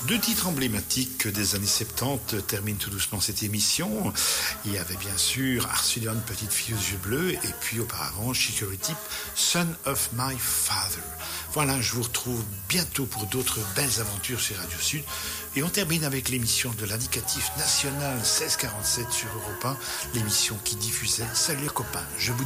Deux titres emblématiques des années 70 terminent tout doucement cette émission. Il y avait bien sûr Arsulian, Petite fille aux yeux bleus, et puis auparavant Chicory Tip, Son of My Father. Voilà, je vous retrouve bientôt pour d'autres belles aventures sur Radio Sud. Et on termine avec l'émission de l'indicatif national 1647 sur Europe 1, l'émission qui diffusait Salut les copains. Je vous